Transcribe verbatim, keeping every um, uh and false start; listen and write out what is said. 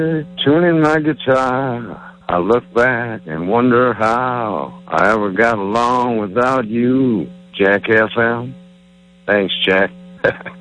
tuning my guitar, I look back and wonder how I ever got along without you, Jack F M. Thanks, Jack.